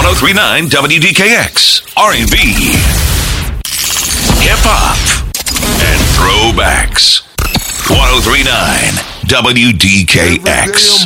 1039 WDKX, R&B, hip hop, and throwbacks. 1039 WDKX.